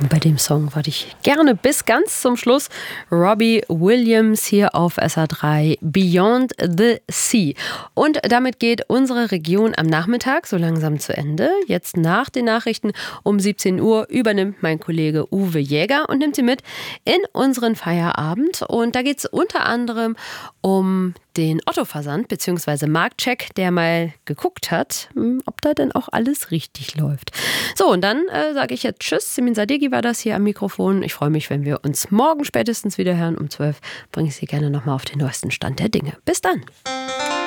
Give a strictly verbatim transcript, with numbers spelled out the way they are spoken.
Bei dem Song warte ich gerne bis ganz zum Schluss. Robbie Williams hier auf S R drei, Beyond the Sea. Und damit geht unsere Region am Nachmittag so langsam zu Ende. Jetzt nach den Nachrichten um siebzehn Uhr übernimmt mein Kollege Uwe Jäger und nimmt sie mit in unseren Feierabend. Und da geht es unter anderem um den Otto-Versand bzw. Marktcheck, der mal geguckt hat, ob da denn auch alles richtig läuft. So, und dann äh, sage ich jetzt Tschüss. Simin Sadeghi war das hier am Mikrofon. Ich freue mich, wenn wir uns morgen spätestens wieder hören. Um zwölf bringe ich Sie gerne nochmal auf den neuesten Stand der Dinge. Bis dann.